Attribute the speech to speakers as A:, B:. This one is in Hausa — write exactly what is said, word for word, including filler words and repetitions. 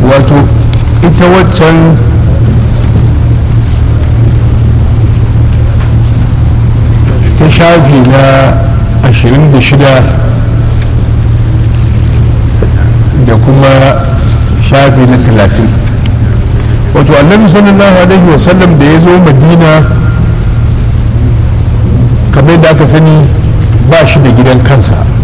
A: wato ita waccan ta shafi na ashirin da shida da kuma shafi na talatin. Wato annabi sallallahu alaihi wasallam da ya zo madina kamar da aka sani ba shi da gidan kansa,